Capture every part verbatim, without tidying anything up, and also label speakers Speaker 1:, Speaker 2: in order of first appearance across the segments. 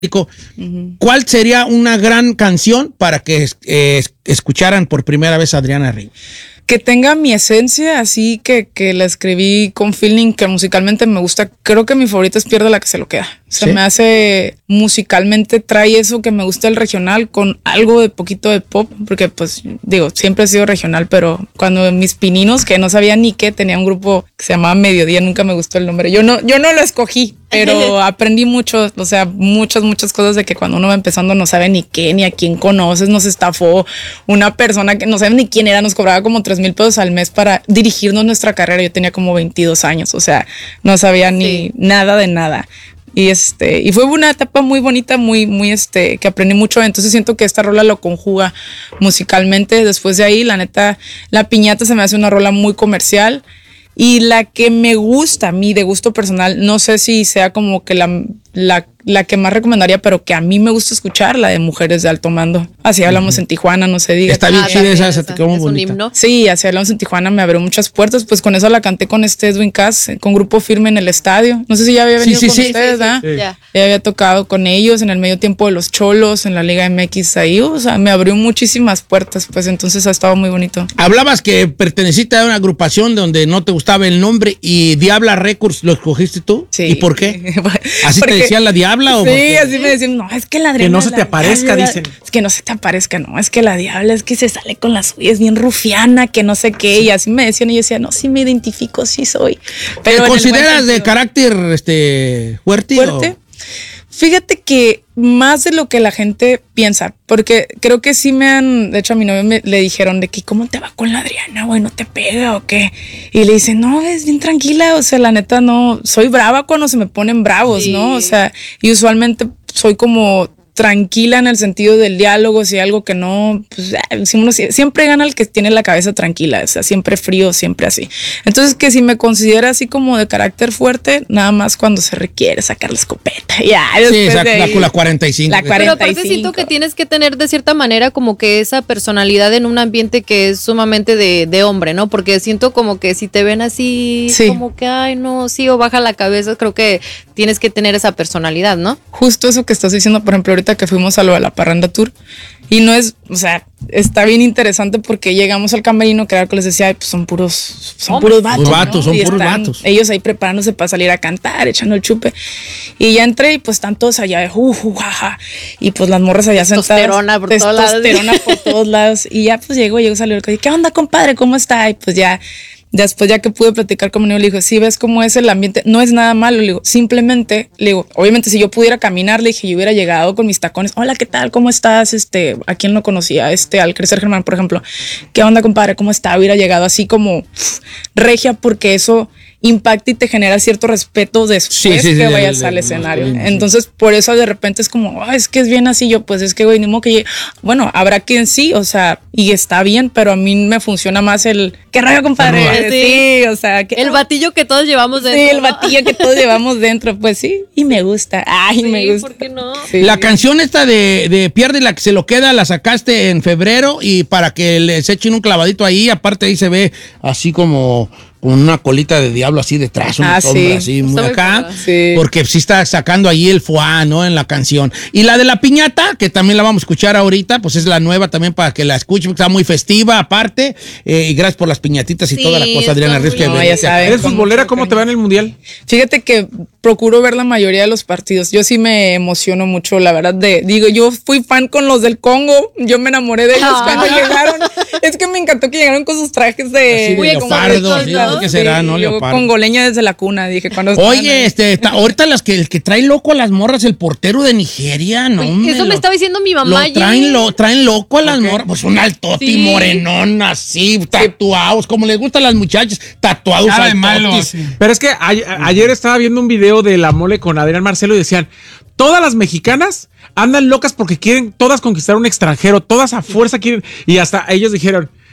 Speaker 1: Uh-huh. ¿Cuál sería una gran canción para que eh, escucharan por primera vez a Adriana Ríos?
Speaker 2: Que tenga mi esencia, así que, que la escribí con feeling, que musicalmente me gusta. Creo que mi favorita es Pierde la que se lo queda. Se ¿Sí? me hace musicalmente, trae eso que me gusta el regional con algo de poquito de pop, porque pues digo, siempre he sido regional, pero cuando mis pininos, que no sabía ni qué, tenía un grupo que se llamaba Mediodía, nunca me gustó el nombre. Yo no, yo no lo escogí, pero aprendí mucho, o sea, muchas, muchas cosas de que cuando uno va empezando no sabe ni qué, ni a quién conoces, nos estafó una persona que no sabe ni quién era, nos cobraba como tres mil pesos al mes para dirigirnos nuestra carrera. Yo tenía como veintidós años, o sea, no sabía ni sí. nada de nada. Y este, y fue una etapa muy bonita, muy, muy este, que aprendí mucho. Entonces siento que esta rola lo conjuga musicalmente. Después de ahí, la neta, La Piñata se me hace una rola muy comercial. Y la que me gusta a mí, de gusto personal, no sé si sea como que la, la, la que más recomendaría, pero que a mí me gusta escuchar, la de Mujeres de Alto Mando. Así hablamos uh-huh. en Tijuana, no se diga.
Speaker 1: Está bien chida esa, esa, te quedó muy bonita.
Speaker 2: Himno. Sí, así hablamos en Tijuana, me abrió muchas puertas. Pues con eso la canté con este Edwin Cass, con Grupo Firme en el estadio. No sé si ya había venido sí, sí, con sí, ustedes, ¿verdad? Sí, sí, sí. Ya. ya había tocado con ellos en el medio tiempo de los Cholos, en la Liga M X ahí. O sea, me abrió muchísimas puertas, pues entonces ha estado muy bonito.
Speaker 1: Hablabas que perteneciste a una agrupación donde no te gustaba el nombre y Diabla Records, ¿lo escogiste tú?
Speaker 2: Sí.
Speaker 1: ¿Y por qué? ¿Así Porque, te decían la Diabla? ¿O
Speaker 2: sí, así me decían, no, es que la Adriana.
Speaker 3: Que no se te aparezca,
Speaker 2: Diabla,
Speaker 3: dicen.
Speaker 2: Es que no se te aparezca, no, es que la Diabla es que se sale con las suyas, bien rufiana, que no sé qué, sí. y así me decían, y yo decía, no, sí me identifico, sí soy.
Speaker 1: Pero ¿te consideras de carácter este, fuerte?
Speaker 2: ¿Fuerte? O... Fíjate que más de lo que la gente piensa, porque creo que sí me han, de hecho a mi novio me, le dijeron de que ¿cómo te va con la Adriana, güey? ¿No te pega o qué? Y le dicen, no, es bien tranquila, o sea, la neta no, soy brava cuando se me ponen bravos, sí. ¿no? O sea, y usualmente soy como tranquila en el sentido del diálogo, si hay algo que no, pues siempre gana el que tiene la cabeza tranquila, o sea, siempre frío, siempre así. Entonces, que si me considera así como de carácter fuerte, nada más cuando se requiere sacar la escopeta. Ya,
Speaker 1: sí, esa, de ahí, la, la cuarenta y cinco.
Speaker 4: La cuarenta y cinco. Pero aparte siento que tienes que tener de cierta manera como que esa personalidad en un ambiente que es sumamente de, de hombre, ¿no? Porque siento como que si te ven así, sí. como que, ay, no, sí, o baja la cabeza, creo que tienes que tener esa personalidad, ¿no?
Speaker 2: Justo eso que estás diciendo, por ejemplo, ahorita que fuimos a lo de la Parranda Tour y no es, o sea, está bien interesante porque llegamos al camerino que era que les decía, ay, pues son puros, son oh, puros vatos,
Speaker 1: vatos
Speaker 2: ¿no?
Speaker 1: son
Speaker 2: y
Speaker 1: puros
Speaker 2: están
Speaker 1: vatos.
Speaker 2: Ellos ahí preparándose para salir a cantar, echando el chupe y ya entré y pues están todos allá de uh, uh, jaja, y pues las morras allá sentadas.
Speaker 4: Testosterona por todos lados.
Speaker 2: Testosterona por todos lados y ya pues llegó, llegó, salió, ¿qué onda, compadre? ¿Cómo está? Y pues ya después ya que pude platicar con mi niño, le digo, sí, ves cómo es el ambiente, no es nada malo, le digo, simplemente, le digo, obviamente si yo pudiera caminar, le dije, yo hubiera llegado con mis tacones, hola, ¿qué tal? ¿Cómo estás? Este, ¿a quién no conocía? Este, al Crecer Germán, por ejemplo, ¿qué onda, compadre? ¿Cómo está? Hubiera llegado así como pff, regia, porque eso impacta y te genera cierto respeto después sí, sí, que sí, vayas sí, al sí, escenario. Sí, sí. Entonces, por eso de repente es como, oh, es que es bien así. Yo, pues es que, güey, ni modo que llegue. Bueno, habrá quien sí, o sea, y está bien, pero a mí me funciona más el, ¿qué rollo, compadre? Sí, sí, o sea,
Speaker 4: el batillo que todos llevamos dentro.
Speaker 2: Sí, el batillo que todos llevamos dentro, pues sí, y me gusta. Ay,
Speaker 4: sí,
Speaker 2: me gusta.
Speaker 4: ¿Por qué no?
Speaker 1: Sí. La canción esta de, de Pierde la que se lo queda, la sacaste en febrero y para que les echen un clavadito ahí, aparte ahí se ve así como con una colita de diablo así detrás, una
Speaker 2: ah,
Speaker 1: sombra
Speaker 2: sí.
Speaker 1: así muy acá,
Speaker 2: sí.
Speaker 1: porque sí está sacando ahí el foie, ¿no? En la canción. Y la de La Piñata, que también la vamos a escuchar ahorita, pues es la nueva también para que la escuchen, porque está muy festiva aparte, eh, y gracias por las piñatitas y sí, toda la cosa, Adriana Ríos. Que
Speaker 2: no, ya saben,
Speaker 3: ¿eres futbolera? ¿Cómo te va en el Mundial?
Speaker 2: Fíjate que procuro ver la mayoría de los partidos. Yo sí me emociono mucho, la verdad, de, digo, yo fui fan con los del Congo, yo me enamoré de ellos ah. cuando llegaron. Es que me encantó que llegaron con sus trajes de...
Speaker 1: Así de leopardo, así, ¿no? ¿Qué será, sí, no? Leopardo.
Speaker 2: Congoleña desde la cuna, dije. Cuando
Speaker 1: Oye, este, está, ahorita las que, el que trae loco a las morras, el portero de Nigeria, ¿no?
Speaker 4: Uy, eso me, lo, estaba diciendo mi mamá.
Speaker 1: Lo traen, lo, traen loco a las okay. morras, pues un altote sí. morenón así, tatuados, como les gustan a las muchachas, tatuados
Speaker 3: altotes. Malo, sí. Pero es que a, a, ayer estaba viendo un video de La Mole con Adrián Marcelo y decían, todas las mexicanas andan locas porque quieren todas conquistar un extranjero, todas a fuerza quieren, y hasta ellos dijeron,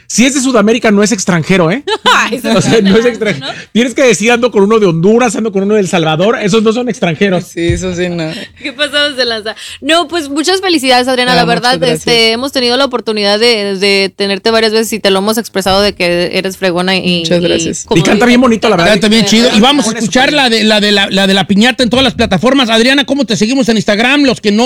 Speaker 3: si es de Sudamérica, no es extranjero, ¿eh? O sea, no es extranjero. ¿No? Tienes que decir, ando con uno de Honduras, ando con uno de El Salvador. Esos no son extranjeros.
Speaker 2: Sí, eso sí, no.
Speaker 4: ¿Qué pasados de lanza? No, pues muchas felicidades, Adriana. Ah, la verdad, este, hemos tenido la oportunidad de, de tenerte varias veces y te lo hemos expresado de que eres fregona y.
Speaker 2: Muchas gracias.
Speaker 3: Y, y canta bien bonito, la verdad.
Speaker 1: Canta bien chido. Y vamos a escuchar la de, la, de la, la de la piñata en todas las plataformas. Adriana, ¿cómo te seguimos en Instagram? Los que no